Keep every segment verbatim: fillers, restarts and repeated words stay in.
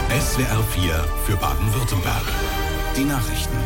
S W R vier für Baden-Württemberg. Die Nachrichten.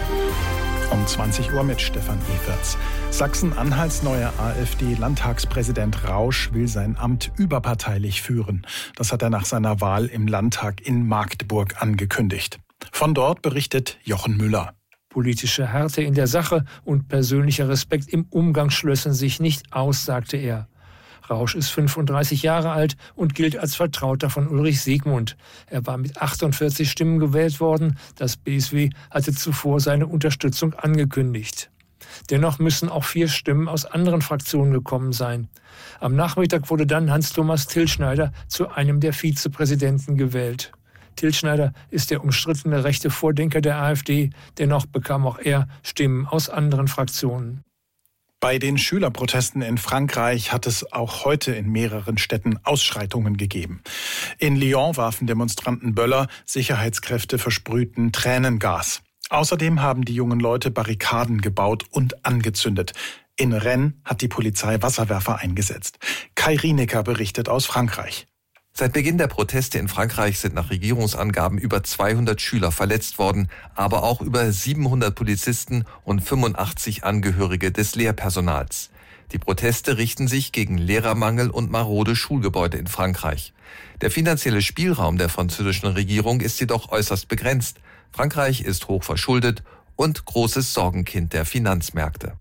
Um zwanzig Uhr mit Stefan Everts. Sachsen-Anhalts neuer AfD-Landtagspräsident Rausch will sein Amt überparteilich führen. Das hat er nach seiner Wahl im Landtag in Magdeburg angekündigt. Von dort berichtet Jochen Müller. Politische Härte in der Sache und persönlicher Respekt im Umgang schlössen sich nicht aus, sagte er. Rausch ist fünfunddreißig Jahre alt und gilt als Vertrauter von Ulrich Siegmund. Er war mit achtundvierzig Stimmen gewählt worden. Das B S W hatte zuvor seine Unterstützung angekündigt. Dennoch müssen auch vier Stimmen aus anderen Fraktionen gekommen sein. Am Nachmittag wurde dann Hans-Thomas Tilschneider zu einem der Vizepräsidenten gewählt. Tilschneider ist der umstrittene rechte Vordenker der AfD. Dennoch bekam auch er Stimmen aus anderen Fraktionen. Bei den Schülerprotesten in Frankreich hat es auch heute in mehreren Städten Ausschreitungen gegeben. In Lyon warfen Demonstranten Böller, Sicherheitskräfte versprühten Tränengas. Außerdem haben die jungen Leute Barrikaden gebaut und angezündet. In Rennes hat die Polizei Wasserwerfer eingesetzt. Kai Rienecker berichtet aus Frankreich. Seit Beginn der Proteste in Frankreich sind nach Regierungsangaben über zweihundert Schüler verletzt worden, aber auch über siebenhundert Polizisten und fünfundachtzig Angehörige des Lehrpersonals. Die Proteste richten sich gegen Lehrermangel und marode Schulgebäude in Frankreich. Der finanzielle Spielraum der französischen Regierung ist jedoch äußerst begrenzt. Frankreich ist hoch verschuldet und großes Sorgenkind der Finanzmärkte.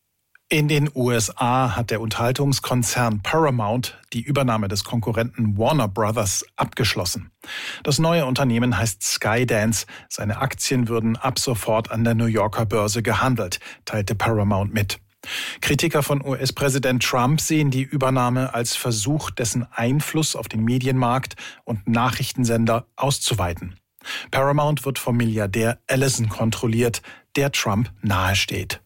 In den U S A hat der Unterhaltungskonzern Paramount die Übernahme des Konkurrenten Warner Brothers abgeschlossen. Das neue Unternehmen heißt Skydance. Seine Aktien würden ab sofort an der New Yorker Börse gehandelt, teilte Paramount mit. Kritiker von U S-Präsident Trump sehen die Übernahme als Versuch, dessen Einfluss auf den Medienmarkt und Nachrichtensender auszuweiten. Paramount wird vom Milliardär Ellison kontrolliert, der Trump nahesteht.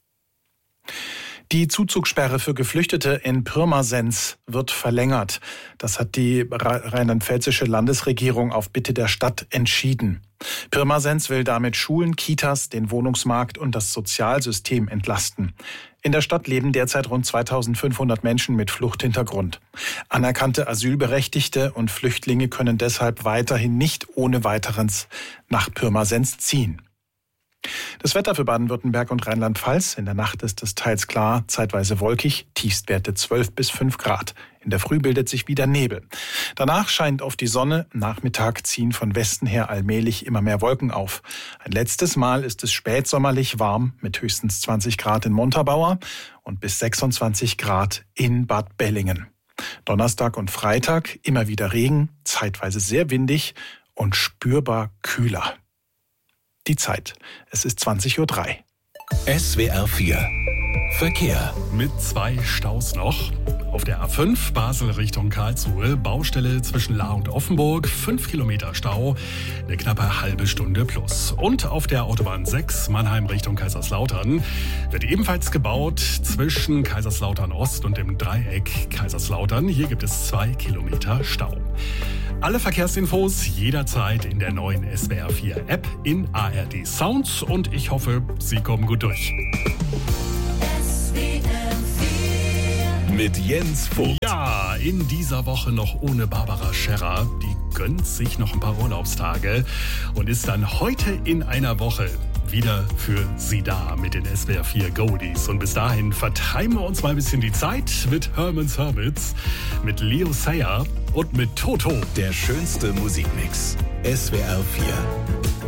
Die Zuzugssperre für Geflüchtete in Pirmasens wird verlängert. Das hat die rheinland-pfälzische Landesregierung auf Bitte der Stadt entschieden. Pirmasens will damit Schulen, Kitas, den Wohnungsmarkt und das Sozialsystem entlasten. In der Stadt leben derzeit rund zweitausendfünfhundert Menschen mit Fluchthintergrund. Anerkannte Asylberechtigte und Flüchtlinge können deshalb weiterhin nicht ohne weiteres nach Pirmasens ziehen. Das Wetter für Baden-Württemberg und Rheinland-Pfalz. In der Nacht ist es teils klar, zeitweise wolkig, Tiefstwerte zwölf bis fünf Grad. In der Früh bildet sich wieder Nebel. Danach scheint oft die Sonne, Nachmittag ziehen von Westen her allmählich immer mehr Wolken auf. Ein letztes Mal ist es spätsommerlich warm mit höchstens zwanzig Grad in Montabaur und bis sechsundzwanzig Grad in Bad Bellingen. Donnerstag und Freitag immer wieder Regen, zeitweise sehr windig und spürbar kühler. Die Zeit. Es ist zwanzig Uhr drei. S W R vier Verkehr. Mit zwei Staus noch. Auf der A fünf Basel Richtung Karlsruhe, Baustelle zwischen Lahr und Offenburg, fünf Kilometer Stau, eine knappe halbe Stunde plus. Und auf der Autobahn sechs Mannheim Richtung Kaiserslautern wird ebenfalls gebaut zwischen Kaiserslautern Ost und dem Dreieck Kaiserslautern. Hier gibt es zwei Kilometer Stau. Alle Verkehrsinfos jederzeit in der neuen S W R vier App in A R D Sounds und ich hoffe, Sie kommen gut durch. Mit Jens Vogt. Ja, in dieser Woche noch ohne Barbara Scherrer. Die gönnt sich noch ein paar Urlaubstage und ist dann heute in einer Woche wieder für Sie da mit den S W R vier Goldies. Und bis dahin vertreiben wir uns mal ein bisschen die Zeit mit Herman's Hermits, mit Leo Sayer und mit Toto. Der schönste Musikmix. S W R vier.